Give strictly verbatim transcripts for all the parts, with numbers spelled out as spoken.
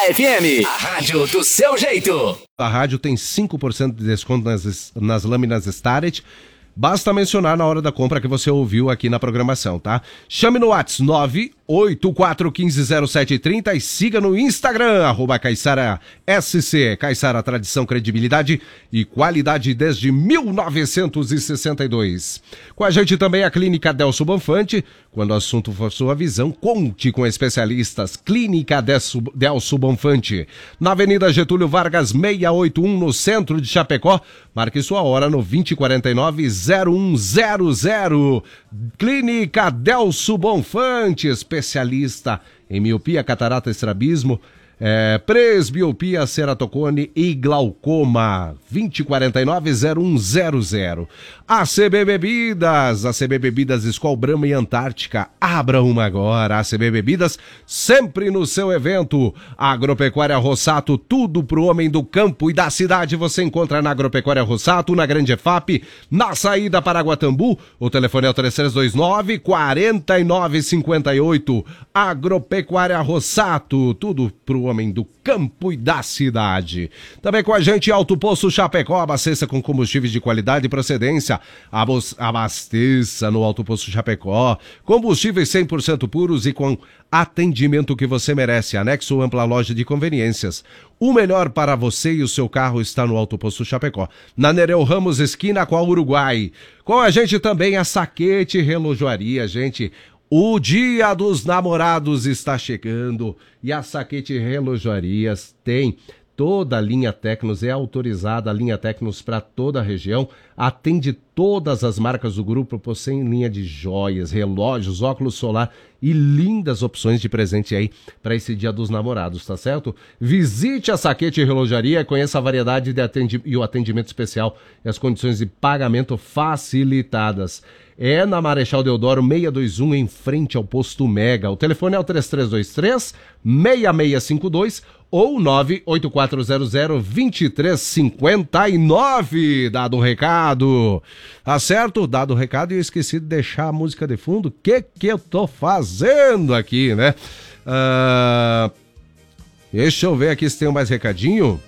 F M, a rádio do seu jeito. A rádio tem cinco por cento de desconto nas, nas lâminas Starrett. Basta mencionar na hora da compra que você ouviu aqui na programação, tá? Chame no WhatsApp nove oito quatro um cinco zero sete três zero e siga no Instagram, arroba Caiçara S C. Caiçara, tradição, credibilidade e qualidade desde mil novecentos e sessenta e dois. Com a gente também a Clínica Delso Bonfante. Quando o assunto for sua visão, conte com especialistas. Clínica Delso, Delso Bonfante. Na Avenida Getúlio Vargas, seiscentos e oitenta e um, no centro de Chapecó. Marque sua hora no vinte e quarenta e nove, zero um zero zero. Clínica Delso Bonfante, especialista em miopia, catarata, estrabismo, é, presbiopia, ceratocone e glaucoma. vinte e quarenta e nove, zero um zero zero. A C B Bebidas, A C B Bebidas Skol Brahma e Antártica. Abra uma agora. A C B Bebidas, sempre no seu evento. Agropecuária Rossato, tudo pro homem do campo e da cidade. Você encontra na Agropecuária Rossato, na Grande E F A P, na saída para Guatambu. O telefone é o três três dois nove, quatro nove cinco oito. Agropecuária Rossato, tudo pro homem do campo e da cidade. Também com a gente, Alto Poço Chapecó, abasteça com combustíveis de qualidade e procedência. Abasteça no Alto Poço Chapecó, combustíveis cem por cento puros e com atendimento que você merece. Anexo ampla loja de conveniências. O melhor para você e o seu carro está no Alto Poço Chapecó, na Nereu Ramos, esquina com a Uruguai. Com a gente também a Saquete Relojoaria, gente. O Dia dos Namorados está chegando e a Saquete Relojoarias tem toda a linha Tecnos, é autorizada a linha Tecnos para toda a região, atende todas as marcas do grupo, possui linha de joias, relógios, óculos solar e lindas opções de presente aí para esse Dia dos Namorados, tá certo? Visite a Saquete Relojaria, conheça a variedade de atendi- e o atendimento especial e as condições de pagamento facilitadas. É na Marechal Deodoro seiscentos e vinte e um, em frente ao Posto Mega. O telefone é o três três dois três, seis seis cinco dois ou nove oito quatro zero zero, dois três cinco nove. Dado o recado. Tá certo? Dado o recado, e eu esqueci de deixar a música de fundo. O que que eu tô fazendo aqui, né? Uh... Deixa eu ver aqui se tem mais recadinho.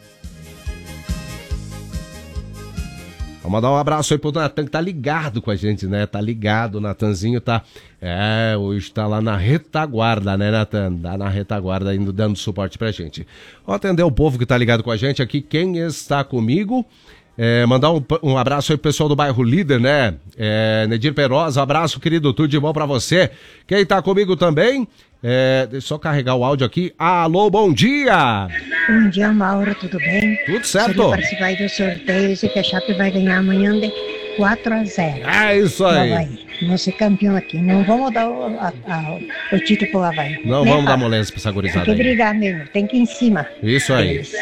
Vamos dar um abraço aí pro Natan, que tá ligado com a gente, né? Tá ligado, o Natanzinho tá... É, hoje tá lá na retaguarda, né, Natan? Tá na retaguarda, indo dando suporte pra gente. Vou atender o povo que tá ligado com a gente aqui. Quem está comigo... É, mandar um, um abraço aí pro pessoal do bairro Líder, né? É, Nedir Perosa, um abraço, querido, tudo de bom pra você. Quem tá comigo também, é, deixa eu só carregar o áudio aqui. Alô, bom dia! Bom dia, Mauro, tudo bem? Tudo certo? Você participar do sorteio, e que a Chape vai ganhar amanhã de quatro a zero. É isso aí. Havaí. Vamos ser campeão aqui. Não vamos dar o, a, a, o título pro Havaí. Não, Nem vamos para. dar moleza pra essa gurizada Tem que aí. brigar mesmo, tem que ir em cima. Isso aí. Eles.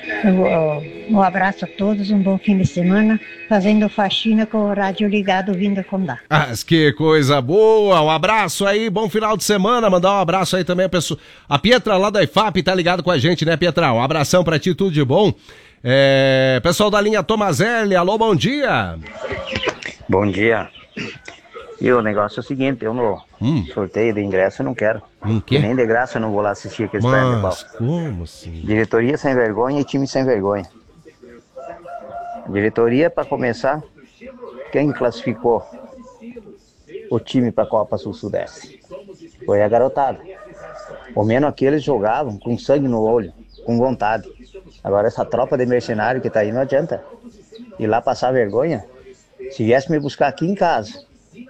Um, um abraço a todos, um bom fim de semana, fazendo faxina com o rádio ligado vindo a Condá. Ah, que coisa boa, um abraço aí, bom final de semana, mandar um abraço aí também a pessoa, a Pietra lá da I F A P tá ligado com a gente, né, Pietra? Um abração pra ti, tudo de bom. É, pessoal da linha Tomazelli, alô, bom dia. Bom dia. E o negócio é o seguinte, eu no hum. sorteio de ingresso eu não quero. Não quer? E nem de graça eu não vou lá assistir aqueles pernas de pau. Mas como assim? Diretoria sem vergonha e time sem vergonha. Diretoria, para começar, quem classificou o time para a Copa Sul-Sudeste? Foi a garotada. Ao menos aqueles jogavam com sangue no olho, com vontade. Agora essa tropa de mercenário que tá aí não adianta. Ir lá passar vergonha. Se viesse me buscar aqui em casa,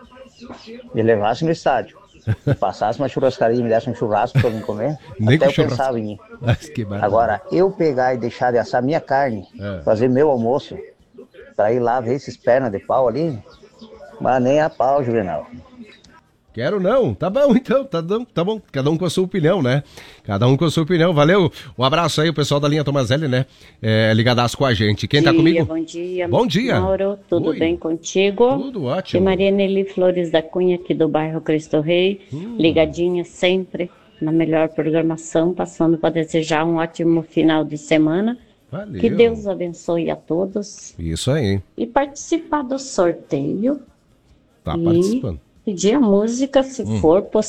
me levasse no estádio, passasse uma churrascaria e me desse um churrasco pra eu me comer, Nem até eu churrasco. pensava em ir. Que Agora, eu pegar e deixar de assar minha carne, é. fazer meu almoço, pra ir lá ver esses pernas de pau ali, mas nem a pau, Juvenal. Quero não, tá bom então, tá bom, tá bom, cada um com a sua opinião, né? Cada um com a sua opinião, valeu, um abraço aí, o pessoal da linha Tomazelli, né? É, ligadaço com a gente, quem dia, tá comigo? Bom dia, bom dia, Mauro, tudo Oi. bem contigo? Tudo ótimo. E Maria Nelly Flores da Cunha, aqui do bairro Cristo Rei, hum. ligadinha sempre na melhor programação, passando para desejar um ótimo final de semana. Valeu. Que Deus abençoe a todos. Isso aí. E participar do sorteio. Tá e participando. Pedir a música, se hum. for possível.